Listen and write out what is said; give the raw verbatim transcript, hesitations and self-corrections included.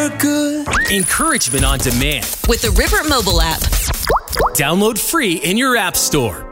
you're good. Encouragement on demand. With the River mobile app. Download free in your app store.